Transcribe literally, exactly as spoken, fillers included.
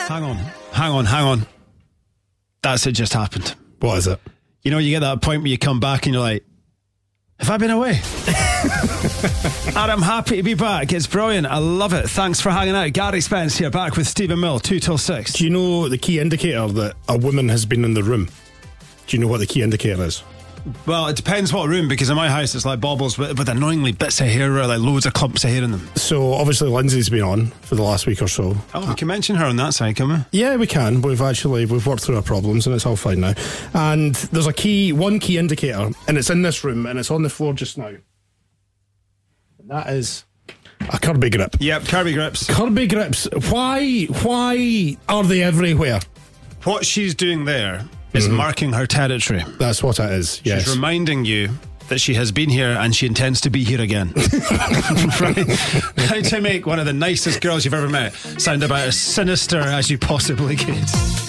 Hang on, hang on, hang on. That's it just happened. What is it? You know, you get that point where you come back and you're like, have I been away? And I'm happy to be back. It's brilliant. I love it. Thanks for hanging out. Gary Spence here, back with Stephen Mill, two till six. Do you know the key indicator that a woman has been in the room? Do you know what the key indicator is? Well, it depends what room, because in my house it's like baubles with, with annoyingly bits of hair, like loads of clumps of hair in them. So obviously Lindsay's been on for the last week or so. Oh, we can mention her on that side, can we? Yeah, we can. We've actually we've worked through our problems and it's all fine now. And there's a key, one key indicator, and it's in this room and it's on the floor just now. And that is a Kirby grip. Yep, Kirby grips. Kirby grips. Why? Why are they everywhere? What she's doing there is mm-hmm. marking her territory. That's what it is, yes. She's reminding you that she has been here and she intends to be here again. Right? How to make one of the nicest girls you've ever met sound about as sinister as you possibly could.